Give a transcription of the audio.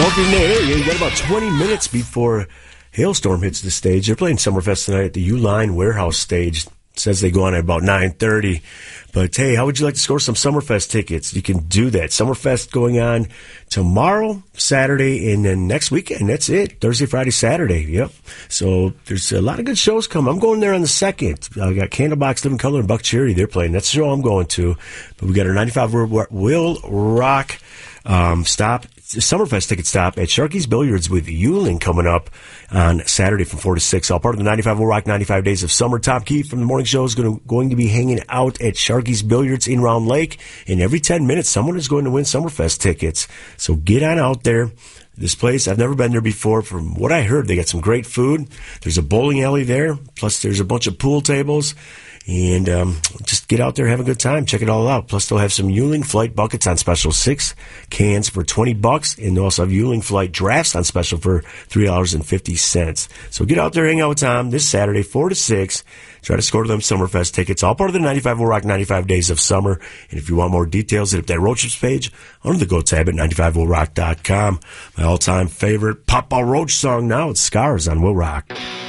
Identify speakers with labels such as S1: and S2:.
S1: Welcome in there. You got about 20 minutes before Hailstorm hits the stage. They're playing Summerfest tonight at the Uline Warehouse stage. It says they go on at about 9:30. But, hey, how would you like to score some Summerfest tickets? You can do that. Summerfest going on tomorrow, Saturday, and then next weekend. That's it. Thursday, Friday, Saturday. Yep. So there's a lot of good shows coming. I'm going there on the 2nd. I got Candlebox, Living Color, and Buck Cherry. They're playing. That's the show I'm going to. But we got our 95 Will Rock Summerfest ticket stop at Sharky's Billiards with Yuling coming up on Saturday from 4 to 6. All part of the 95 Will Rock 95 Days of Summer. Top Key from the morning show is going to be hanging out at Sharky's Billiards in Round Lake. And every 10 minutes, someone is going to win Summerfest tickets. So get on out there. This place, I've never been there before. From what I heard, they got some great food. There's a bowling alley there. Plus, there's a bunch of pool tables. And just get out there, have a good time, check it all out. Plus, they'll have some Yuling Flight buckets on special, 6 cans for $20, and they'll also have Yuling Flight drafts on special for $3.50. So get out there, hang out with Tom this Saturday, 4 to 6. Try to score them Summerfest tickets, all part of the 95 Will Rock 95 Days of Summer. And if you want more details, hit up that road trips page under the Go tab at 95willrock.com. My all-time favorite Papa Roach song now, it's Scars on Will Rock.